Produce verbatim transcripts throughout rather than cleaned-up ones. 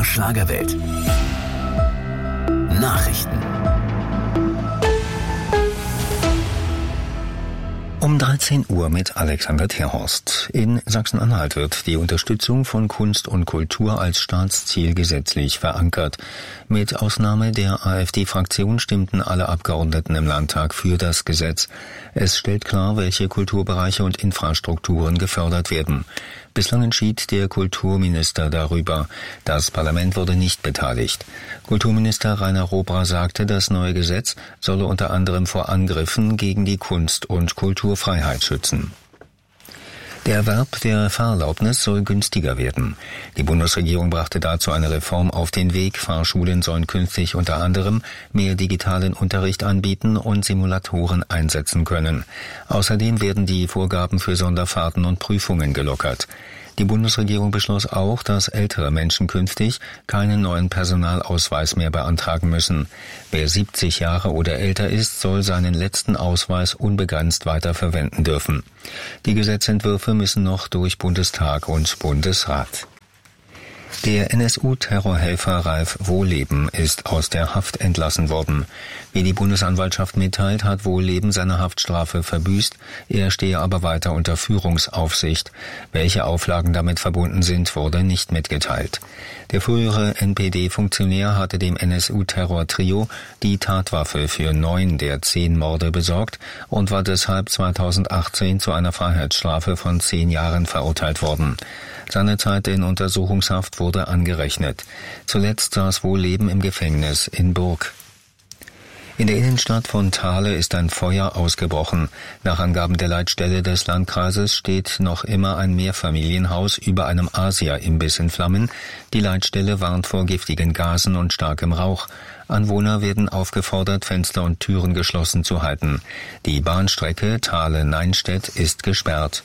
der Schlagerwelt. Nachrichten. Um dreizehn Uhr mit Alexander Terhorst. In Sachsen-Anhalt wird die Unterstützung von Kunst und Kultur als Staatsziel gesetzlich verankert. Mit Ausnahme der AfD-Fraktion stimmten alle Abgeordneten im Landtag für das Gesetz. Es stellt klar, welche Kulturbereiche und Infrastrukturen gefördert werden. Bislang entschied der Kulturminister darüber. Das Parlament wurde nicht beteiligt. Kulturminister Rainer Robra sagte, das neue Gesetz solle unter anderem vor Angriffen gegen die Kunst- und Kulturfreiheit schützen. Der Erwerb der Fahrerlaubnis soll günstiger werden. Die Bundesregierung brachte dazu eine Reform auf den Weg. Fahrschulen sollen künftig unter anderem mehr digitalen Unterricht anbieten und Simulatoren einsetzen können. Außerdem werden die Vorgaben für Sonderfahrten und Prüfungen gelockert. Die Bundesregierung beschloss auch, dass ältere Menschen künftig keinen neuen Personalausweis mehr beantragen müssen. Wer siebzig Jahre oder älter ist, soll seinen letzten Ausweis unbegrenzt weiter verwenden dürfen. Die Gesetzentwürfe müssen noch durch Bundestag und Bundesrat. Der N S U-Terrorhelfer Ralf Wohlleben ist aus der Haft entlassen worden. Wie die Bundesanwaltschaft mitteilt, hat Wohlleben seine Haftstrafe verbüßt. Er stehe aber weiter unter Führungsaufsicht. Welche Auflagen damit verbunden sind, wurde nicht mitgeteilt. Der frühere N P D-Funktionär hatte dem N S U-Terror-Trio die Tatwaffe für neun der zehn Morde besorgt und war deshalb zweitausendachtzehn zu einer Freiheitsstrafe von zehn Jahren verurteilt worden. Seine Zeit in Untersuchungshaft wurde angerechnet. Zuletzt saß Wohlleben im Gefängnis in Burg. In der Innenstadt von Thale ist ein Feuer ausgebrochen. Nach Angaben der Leitstelle des Landkreises steht noch immer ein Mehrfamilienhaus über einem Asia-Imbiss in Flammen. Die Leitstelle warnt vor giftigen Gasen und starkem Rauch. Anwohner werden aufgefordert, Fenster und Türen geschlossen zu halten. Die Bahnstrecke Thale-Neinstedt ist gesperrt.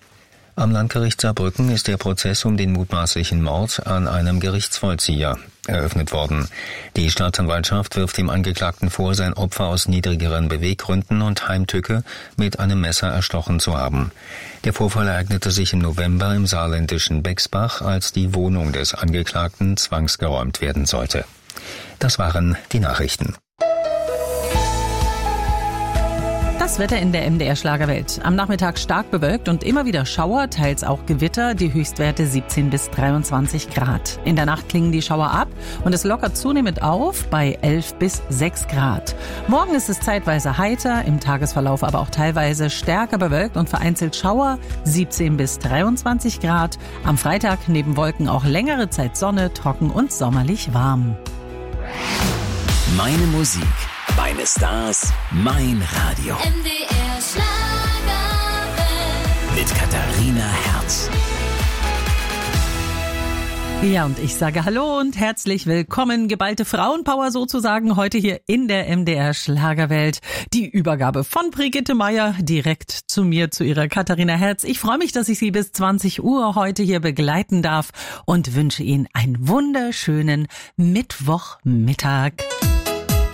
Am Landgericht Saarbrücken ist der Prozess um den mutmaßlichen Mord an einem Gerichtsvollzieher eröffnet worden. Die Staatsanwaltschaft wirft dem Angeklagten vor, sein Opfer aus niedrigeren Beweggründen und Heimtücke mit einem Messer erstochen zu haben. Der Vorfall ereignete sich im November im saarländischen Bexbach, als die Wohnung des Angeklagten zwangsgeräumt werden sollte. Das waren die Nachrichten. Das Wetter in der M D R Schlagerwelt. Am Nachmittag stark bewölkt und immer wieder Schauer, teils auch Gewitter, die Höchstwerte siebzehn bis dreiundzwanzig Grad. In der Nacht klingen die Schauer ab und es lockert zunehmend auf bei elf bis sechs Grad. Morgen ist es zeitweise heiter, im Tagesverlauf aber auch teilweise stärker bewölkt und vereinzelt Schauer, siebzehn bis dreiundzwanzig Grad. Am Freitag neben Wolken auch längere Zeit Sonne, trocken und sommerlich warm. Meine Musik, meine Stars, mein Radio. M D R Schlagerwelt. Mit Katharina Herz. Ja, und ich sage Hallo und herzlich willkommen. Geballte Frauenpower sozusagen heute hier in der M D R Schlagerwelt. Die Übergabe von Brigitte Meier direkt zu mir, zu ihrer Katharina Herz. Ich freue mich, dass ich Sie bis zwanzig Uhr heute hier begleiten darf und wünsche Ihnen einen wunderschönen Mittwochmittag.